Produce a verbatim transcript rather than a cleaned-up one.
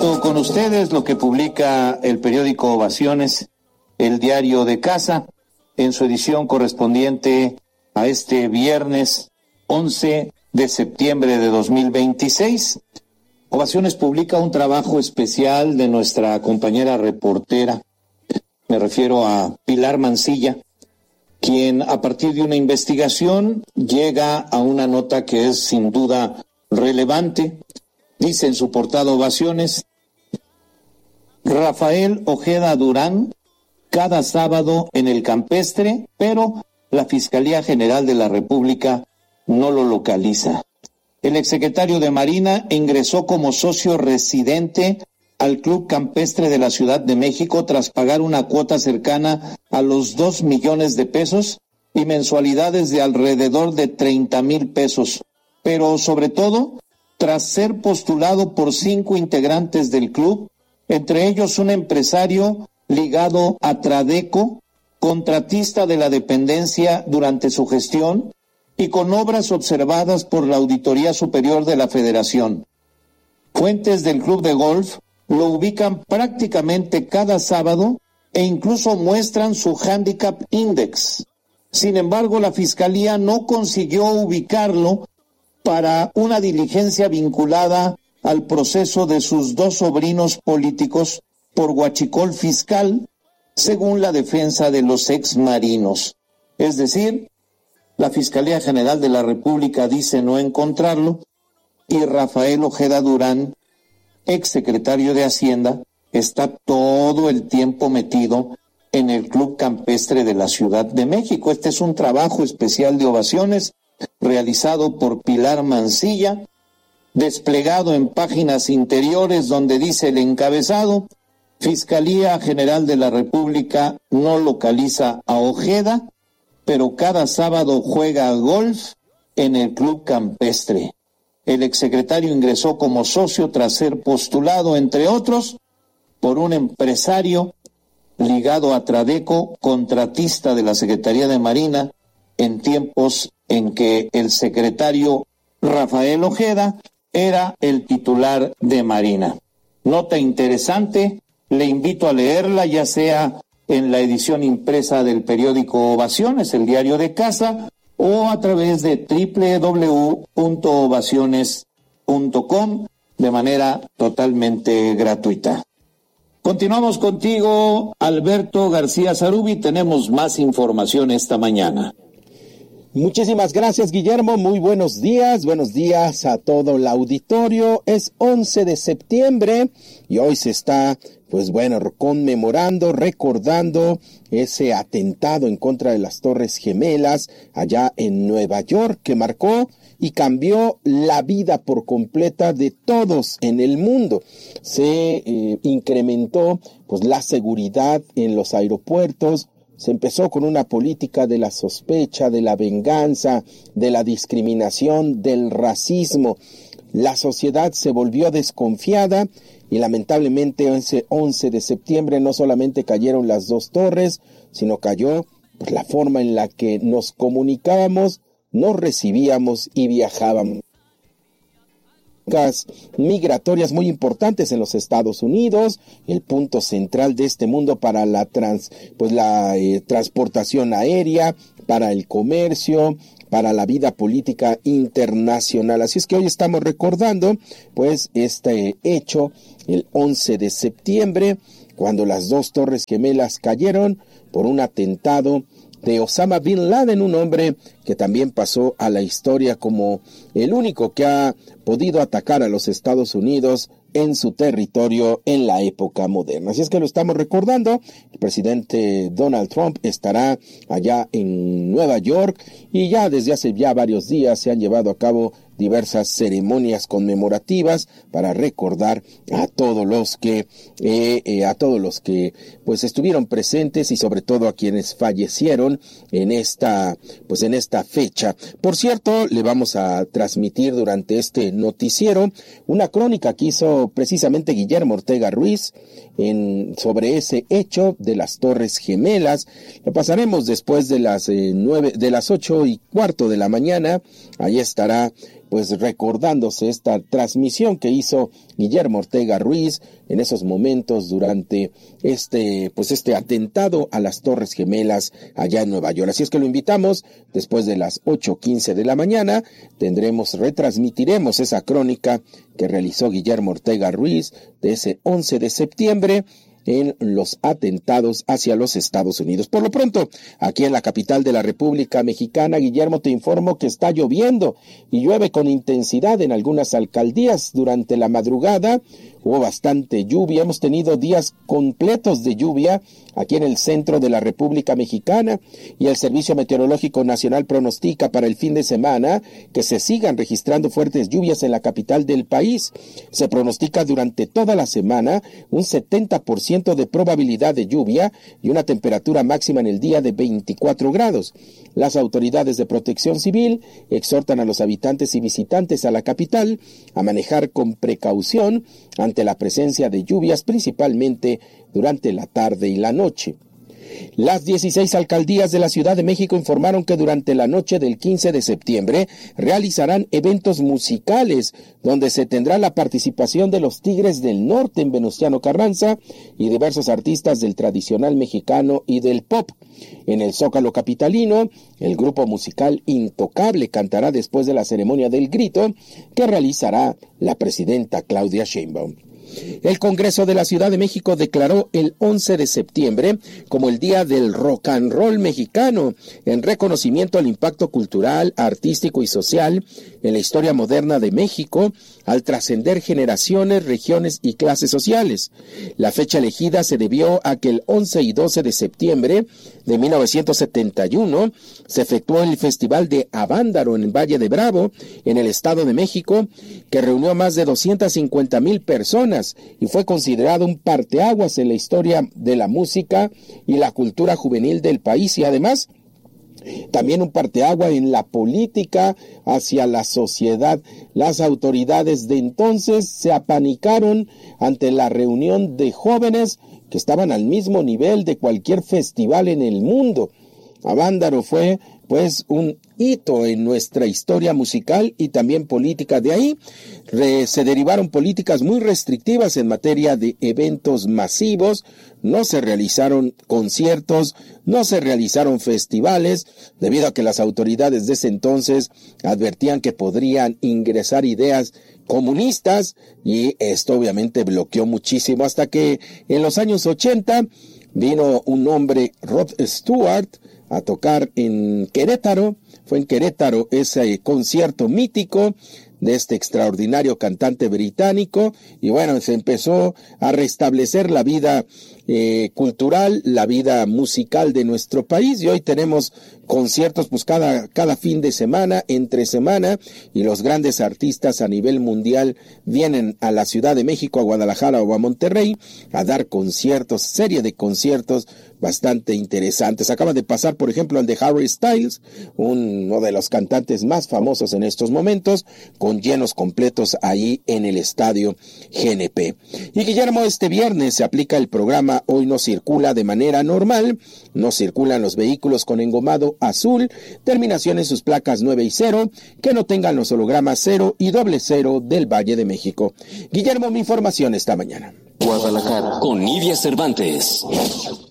Comparto con ustedes lo que publica el periódico Ovaciones, el diario de casa, en su edición correspondiente a este viernes once de septiembre de dos mil veintiséis. Ovaciones publica un trabajo especial de nuestra compañera reportera, me refiero a Pilar Mancilla, quien a partir de una investigación llega a una nota que es sin duda relevante. Dice en su portada Ovaciones: Rafael Ojeda Durán, cada sábado en el campestre, pero la Fiscalía General de la República no lo localiza. El exsecretario de Marina ingresó como socio residente al Club Campestre de la Ciudad de México tras pagar una cuota cercana a los dos millones de pesos y mensualidades de alrededor de treinta mil pesos, pero sobre todo tras ser postulado por cinco integrantes del club, entre ellos un empresario ligado a Tradeco, contratista de la dependencia durante su gestión y con obras observadas por la Auditoría Superior de la Federación. Fuentes del club de golf lo ubican prácticamente cada sábado e incluso muestran su handicap index. Sin embargo, la Fiscalía no consiguió ubicarlo para una diligencia vinculada al proceso de sus dos sobrinos políticos por huachicol fiscal, según la defensa de los exmarinos. Es decir, la Fiscalía General de la República dice no encontrarlo y Rafael Ojeda Durán, exsecretario de Hacienda, está todo el tiempo metido en el Club Campestre de la Ciudad de México. Este es un trabajo especial de Ovaciones realizado por Pilar Mancilla, desplegado en páginas interiores donde dice el encabezado: Fiscalía General de la República no localiza a Ojeda, pero cada sábado juega golf en el Club Campestre. El exsecretario ingresó como socio tras ser postulado, entre otros, por un empresario ligado a Tradeco, contratista de la Secretaría de Marina, en tiempos en que el secretario Rafael Ojeda era el titular de Marina. Nota interesante, le invito a leerla, ya sea en la edición impresa del periódico Ovaciones, el diario de casa, o a través de doble u doble u doble u punto ovaciones punto com de manera totalmente gratuita. Continuamos contigo, Alberto García Zarubi, tenemos más información esta mañana. Muchísimas gracias, Guillermo. Muy buenos días. Buenos días a todo el auditorio. Es once de septiembre y hoy se está, pues bueno, conmemorando, recordando ese atentado en contra de las Torres Gemelas allá en Nueva York, que marcó y cambió la vida por completa de todos en el mundo. Se eh, incrementó, pues, la seguridad en los aeropuertos. Se empezó con una política de la sospecha, de la venganza, de la discriminación, del racismo. La sociedad se volvió desconfiada y lamentablemente ese once de septiembre no solamente cayeron las dos torres, sino cayó pues, la forma en la que nos comunicábamos, nos recibíamos y viajábamos. Migratorias muy importantes en los Estados Unidos, el punto central de este mundo para la trans, pues la eh, transportación aérea, para el comercio, para la vida política internacional. Así es que hoy estamos recordando pues este hecho, el once de septiembre, cuando las dos Torres Gemelas cayeron por un atentado de Osama Bin Laden, un hombre que también pasó a la historia como el único que ha podido atacar a los Estados Unidos en su territorio en la época moderna. Así es que lo estamos recordando. El presidente Donald Trump estará allá en Nueva York y ya desde hace ya varios días se han llevado a cabo diversas ceremonias conmemorativas para recordar a todos los que eh, eh, a todos los que pues estuvieron presentes y sobre todo a quienes fallecieron en esta pues en esta fecha. Por cierto, le vamos a transmitir durante este noticiero una crónica que hizo precisamente Guillermo Ortega Ruiz en sobre ese hecho de las Torres Gemelas. Lo pasaremos después de las eh, nueve de las ocho y cuarto de la mañana. Allí estará pues recordándose esta transmisión que hizo Guillermo Ortega Ruiz en esos momentos durante este, pues este atentado a las Torres Gemelas allá en Nueva York. Así es que lo invitamos, después de las ocho quince de la mañana, tendremos, retransmitiremos esa crónica que realizó Guillermo Ortega Ruiz de ese once de septiembre, en los atentados hacia los Estados Unidos. Por lo pronto, aquí en la capital de la República Mexicana, Guillermo, te informo que está lloviendo y llueve con intensidad en algunas alcaldías durante la madrugada. Hubo bastante lluvia, hemos tenido días completos de lluvia aquí en el centro de la República Mexicana, y el Servicio Meteorológico Nacional pronostica para el fin de semana que se sigan registrando fuertes lluvias en la capital del país. Se pronostica durante toda la semana un setenta por ciento de probabilidad de lluvia y una temperatura máxima en el día de veinticuatro grados. Las autoridades de protección civil exhortan a los habitantes y visitantes a la capital a manejar con precaución ante la presencia de lluvias, principalmente durante la tarde y la noche. Las dieciséis alcaldías de la Ciudad de México informaron que durante la noche del quince de septiembre realizarán eventos musicales donde se tendrá la participación de los Tigres del Norte en Venustiano Carranza y diversos artistas del tradicional mexicano y del pop. En el Zócalo capitalino, el grupo musical Intocable cantará después de la ceremonia del grito que realizará la presidenta Claudia Sheinbaum. El Congreso de la Ciudad de México declaró el once de septiembre como el Día del Rock and Roll mexicano, en reconocimiento al impacto cultural, artístico y social en la historia moderna de México, al trascender generaciones, regiones y clases sociales. La fecha elegida se debió a que el once y doce de septiembre de mil novecientos setenta y uno se efectuó el Festival de Avándaro en Valle de Bravo, en el Estado de México, que reunió a más de doscientas cincuenta mil personas y fue considerado un parteaguas en la historia de la música y la cultura juvenil del país, y además también un parteaguas en la política hacia la sociedad. Las autoridades de entonces se apanicaron ante la reunión de jóvenes que estaban al mismo nivel de cualquier festival en el mundo. Avándaro fue pues un hito en nuestra historia musical y también política. De ahí re, se derivaron políticas muy restrictivas en materia de eventos masivos. No se realizaron conciertos, no se realizaron festivales, debido a que las autoridades de ese entonces advertían que podrían ingresar ideas comunistas, y esto obviamente bloqueó muchísimo, hasta que en los años ochenta vino un hombre, Rod Stewart, a tocar en Querétaro. Fue en Querétaro ese concierto mítico de este extraordinario cantante británico, y bueno, se empezó a restablecer la vida eh, cultural, la vida musical de nuestro país, y hoy tenemos conciertos pues cada, cada fin de semana, entre semana, y los grandes artistas a nivel mundial vienen a la Ciudad de México, a Guadalajara o a Monterrey a dar conciertos, serie de conciertos bastante interesantes. Acaba de pasar, por ejemplo, el de Harry Styles, uno de los cantantes más famosos en estos momentos, con llenos completos ahí en el estadio G N P. Y Guillermo, este viernes se aplica el programa Hoy no circula de manera normal, no circulan los vehículos con engomado azul, terminación en sus placas nueve y cero, que no tengan los hologramas cero y doble cero del Valle de México. Guillermo, mi información esta mañana. Guadalajara, con Nidia Cervantes.